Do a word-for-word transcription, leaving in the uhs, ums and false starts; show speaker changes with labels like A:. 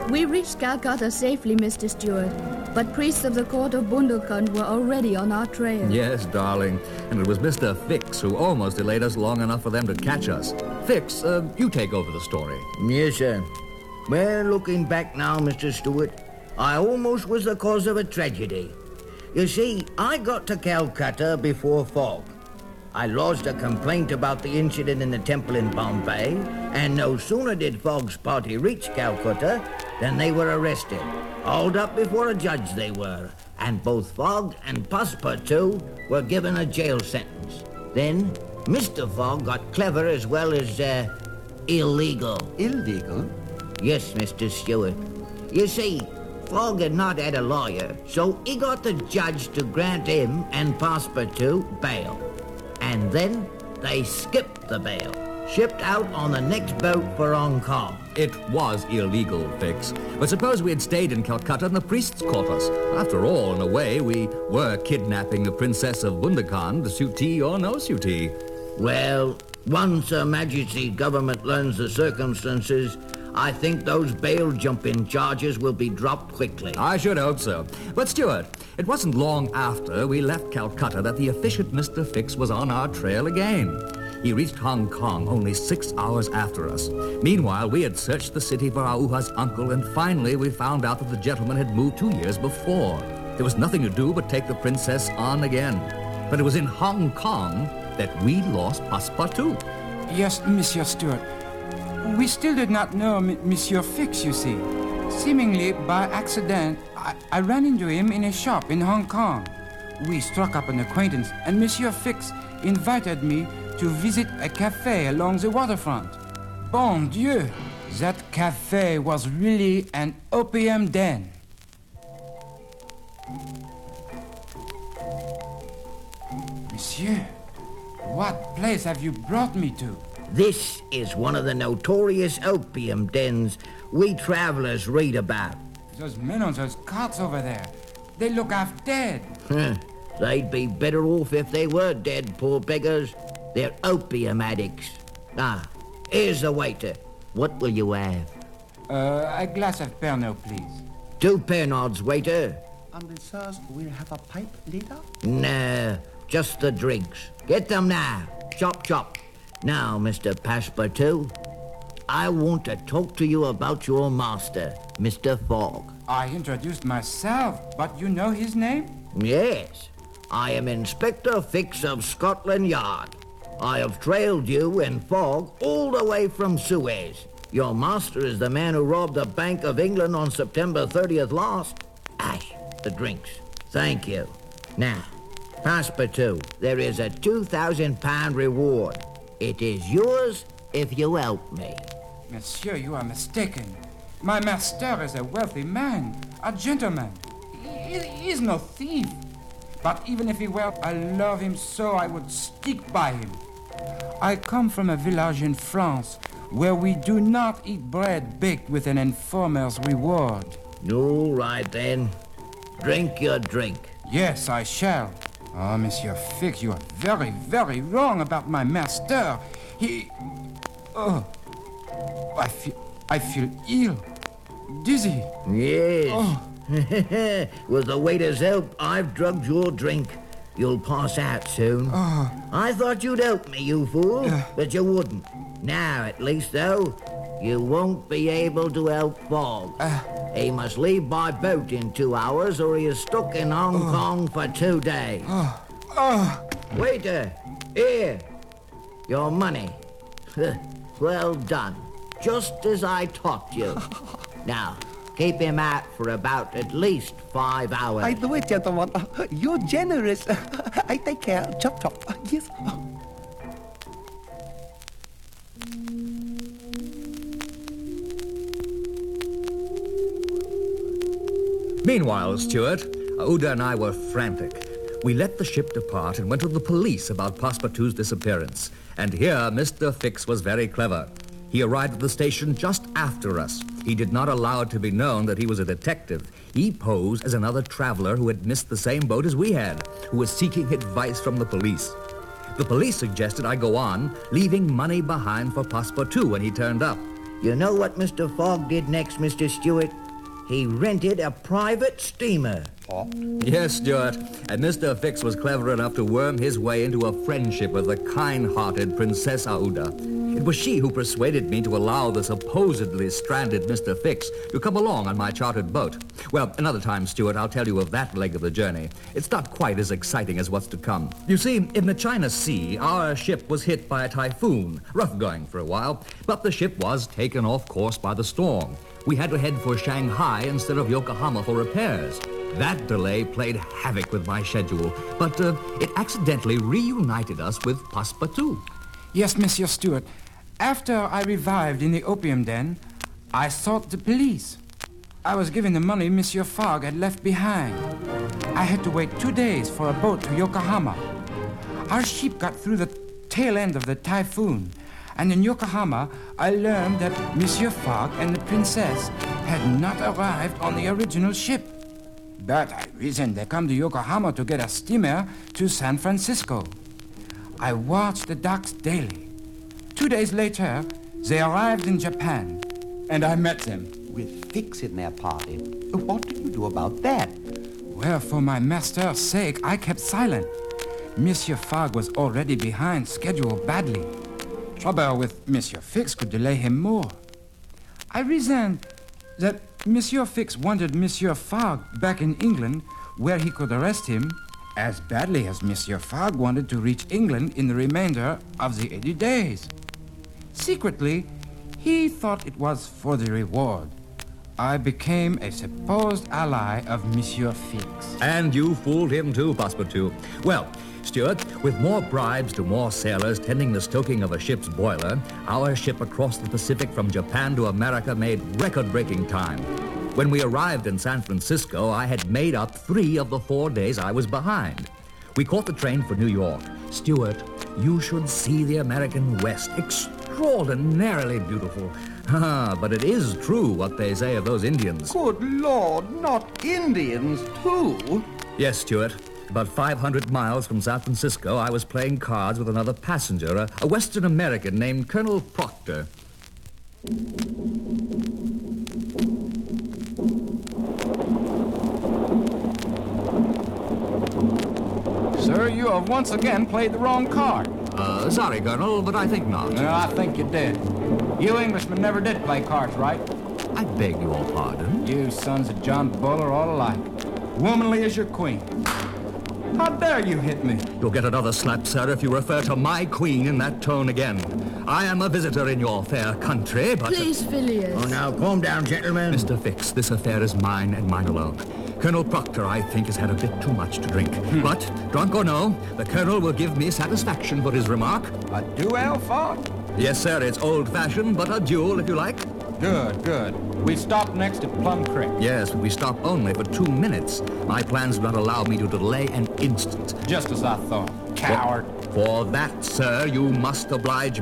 A: We reached Calcutta safely, Mister Stewart, but priests of the court of Bundelkund were already on our trail.
B: Yes, darling, and it was Mister Fix who almost delayed us long enough for them to catch us. Fix, uh, you take over the story.
C: Yes, sir. Well, looking back now, Mister Stewart, I almost was the cause of a tragedy. You see, I got to Calcutta before Fogg. I lodged a complaint about the incident in the temple in Bombay, and no sooner did Fogg's party reach Calcutta than they were arrested. Hauled up before a judge they were, and both Fogg and Passepartout were given a jail sentence. Then, Mister Fogg got clever as well as, uh, illegal.
D: Illegal?
C: Yes, Mister Stewart. You see, Fogg had not had a lawyer, so he got the judge to grant him and Passepartout bail. And then they skipped the bail, shipped out on the next boat for Hong Kong.
B: It was illegal, Fix. But suppose we had stayed in Calcutta and the priests caught us. After all, in a way, we were kidnapping the Princess of Bundelkund, suitee or no suitee.
C: Well, once Her Majesty's government learns the circumstances, I think those bail-jumping charges will be dropped quickly.
B: I should hope so. But, Stuart, it wasn't long after we left Calcutta that the efficient Mister Fix was on our trail again. He reached Hong Kong only six hours after us. Meanwhile, we had searched the city for Auha's uncle, and finally we found out that the gentleman had moved two years before. There was nothing to do but take the princess on again. But it was in Hong Kong that we lost Passepartout.
E: Yes, Monsieur Stewart. We still did not know M- Monsieur Fix, you see. Seemingly by accident, I-, I ran into him in a shop in Hong Kong. We struck up an acquaintance, and Monsieur Fix invited me to visit a cafe along the waterfront. Bon Dieu, that cafe was really an opium den. Monsieur, what place have you brought me to?
C: This is one of the notorious opium dens we travelers read about.
E: Those men on those carts over there, they look half dead.
C: Huh. They'd be better off if they were dead, poor beggars. They're opium addicts. Ah, here's the waiter. What will you have?
E: Uh, a glass of Pernod, please.
C: Two Pernods, waiter.
D: And the sirs will have a pipe later?
C: No, just the drinks. Get them now. Chop, chop. Now, Mister Passepartout, I want to talk to you about your master, Mister Fogg.
E: I introduced myself, but you know his name?
C: Yes, I am Inspector Fix of Scotland Yard. I have trailed you and Fogg all the way from Suez. Your master is the man who robbed the Bank of England on September thirtieth last. Aye, the drinks. Thank you. Now, Passepartout, there is a two thousand pound reward. It is yours if you help me.
E: Monsieur, you are mistaken. My master is a wealthy man, a gentleman. He, he is no thief. But even if he were, I love him so I would stick by him. I come from a village in France where we do not eat bread baked with an informer's reward.
C: All right, then. Drink your drink.
E: Yes, I shall. Oh, Monsieur Fix, you are very, very wrong about my master. He... Oh, I feel... I feel ill. Dizzy.
C: Yes.
E: Oh.
C: With the waiter's help, I've drugged your drink. You'll pass out soon.
E: Oh.
C: I thought you'd help me, you fool,
E: Uh.
C: but you wouldn't. Now, at least, though, you won't be able to help Fogg.
E: Uh.
C: He must leave by boat in two hours, or he is stuck in Hong
E: Oh.
C: Kong for two days.
E: Oh. Oh.
C: Waiter, here, your money. Well done, just as I taught you. Now, keep him out for about at least five hours.
D: I do it, gentlemen. You're generous. I take care. Chop, chop. Yes.
B: Meanwhile, Stuart, Aouda and I were frantic. We let the ship depart and went to the police about Passepartout's disappearance. And here, Mister Fix was very clever. He arrived at the station just after us. He did not allow it to be known that he was a detective. He posed as another traveler who had missed the same boat as we had, who was seeking advice from the police. The police suggested I go on, leaving money behind for Passepartout when he turned up.
C: You know what Mister Fogg did next, Mister Stewart? He rented a private steamer.
B: Yes, Stuart, and Mister Fix was clever enough to worm his way into a friendship with the kind-hearted Princess Aouda. It was she who persuaded me to allow the supposedly stranded Mister Fix to come along on my chartered boat. Well, another time, Stuart, I'll tell you of that leg of the journey. It's not quite as exciting as what's to come. You see, in the China Sea, our ship was hit by a typhoon, rough going for a while, but the ship was taken off course by the storm. We had to head for Shanghai instead of Yokohama for repairs. That delay played havoc with my schedule, but uh, it accidentally reunited us with Passepartout.
E: Yes, Monsieur Stewart. After I revived in the opium den, I sought the police. I was given the money Monsieur Fogg had left behind. I had to wait two days for a boat to Yokohama. Our ship got through the tail end of the typhoon, and in Yokohama, I learned that Monsieur Fogg and the princess had not arrived on the original ship. But I reasoned they come to Yokohama to get a steamer to San Francisco. I watched the docks daily. Two days later, they arrived in Japan, and I met them.
D: With Fix in their party. What did you do about that?
E: Well, for my master's sake, I kept silent. Monsieur Fogg was already behind schedule badly. Trouble with Monsieur Fix could delay him more. I reasoned that Monsieur Fix wanted Monsieur Fogg back in England, where he could arrest him, as badly as Monsieur Fogg wanted to reach England in the remainder of the eighty days. Secretly, he thought it was for the reward. I became a supposed ally of Monsieur Fix.
B: And you fooled him too, Passepartout. Well, Stuart, with more bribes to more sailors tending the stoking of a ship's boiler, our ship across the Pacific from Japan to America made record-breaking time. When we arrived in San Francisco, I had made up three of the four days I was behind. We caught the train for New York. Stuart, you should see the American West. Extraordinarily beautiful. Ah, but it is true what they say of those Indians.
D: Good Lord, not Indians, too?
B: Yes, Stuart. About five hundred miles from San Francisco, I was playing cards with another passenger, a, a Western American named Colonel Proctor.
E: Sir, you have once again played the wrong card.
B: Uh, sorry, Colonel, but I think not.
E: No, I think you did. You Englishmen never did play cards right.
B: I beg your pardon.
E: You sons of John Bull are all alike. Womanly as your queen. How dare you hit me?
B: You'll get another slap, sir, if you refer to my queen in that tone again. I am a visitor in your fair country, but...
A: Please, Phileas.
C: Oh, now, calm down, gentlemen.
B: Mister Fix, this affair is mine and mine alone. Colonel Proctor, I think, has had a bit too much to drink. Hmm. But, drunk or no, the Colonel will give me satisfaction for his remark.
E: A duel, Fogg?
B: Yes, sir, it's old-fashioned, but a duel, if you like.
E: Good, good. We stop next at Plum Creek.
B: Yes, but we stop only for two minutes. My plans do not allow me to delay an instant.
E: Just as I thought. Coward.
B: For, for that, sir, you must oblige